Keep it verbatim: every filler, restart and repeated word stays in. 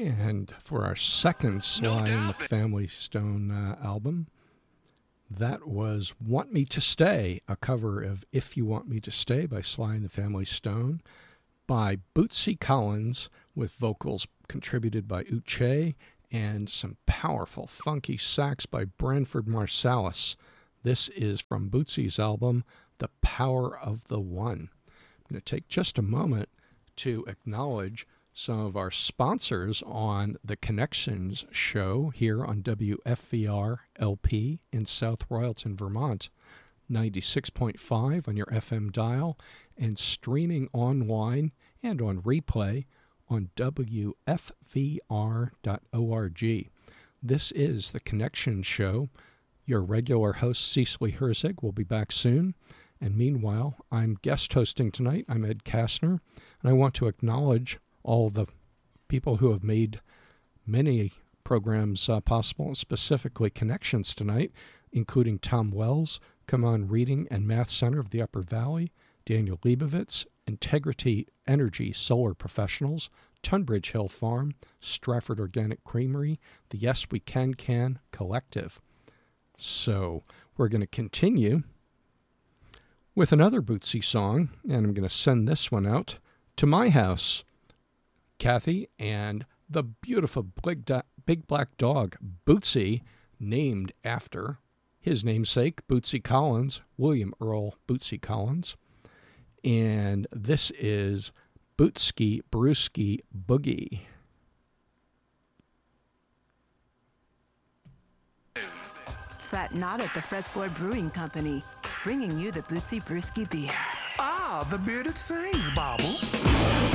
And for our second Sly and the Family Stone uh, album, that was Want Me to Stay, a cover of If You Want Me to Stay by Sly and the Family Stone by Bootsy Collins, with vocals contributed by Uche and some powerful funky sax by Branford Marsalis. This is from Bootsy's album, The Power of the One. I'm going to take just a moment to acknowledge some of our sponsors on the Connections show here on W F V R L P in South Royalton, Vermont, ninety-six point five on your F M dial, and streaming online and on replay on W F V R dot org. This is the Connections show. Your regular host, Cecily Herzig, will be back soon. And meanwhile, I'm guest hosting tonight. I'm Ed Kastner, and I want to acknowledge all the people who have made many programs uh, possible, specifically Connections tonight, including Tom Wells, Come On Reading and Math Center of the Upper Valley, Daniel Leibovitz, Integrity Energy Solar Professionals, Tunbridge Hill Farm, Stratford Organic Creamery, the Yes We Can Can Collective. So we're going to continue with another Bootsy song, and I'm going to send this one out to my house. Kathy and the beautiful big, do- big black dog, Bootsy, named after his namesake, Bootsy Collins, William Earl Bootsy Collins. And this is Bootsky Brewski Boogie. Fret not at the Fretboard Brewing Company, bringing you the Bootsy Brewski beer. Ah, the beer that sings, Bobble.